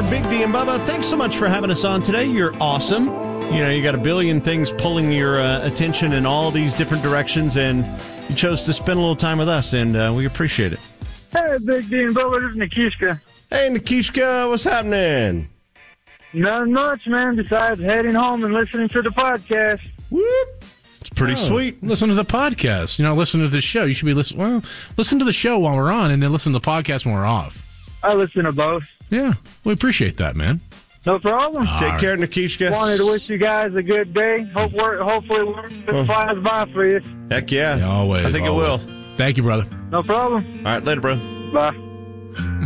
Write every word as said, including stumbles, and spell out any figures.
Big D and Bubba, thanks so much for having us on today. You're awesome. You know, you got a billion things pulling your uh, attention in all these different directions, and you chose to spend a little time with us, and uh, we appreciate it. Hey, Big D and Bubba, this is Nikishka. Hey, Nikishka, what's happening? Not much, man, besides heading home and listening to the podcast. Whoop. It's pretty oh, sweet. Listen to the podcast. You know, listen to the show. You should be listening. Well, listen to the show while we're on, and then listen to the podcast when we're off. I listen to both. Yeah, we appreciate that, man. No problem. All Take right. care, Nikishka. Wanted to wish you guys a good day. Hope work, hopefully work oh. flies by for you. Heck yeah. yeah always. I think always. it will. Thank you, brother. No problem. All right, later, bro. Bye.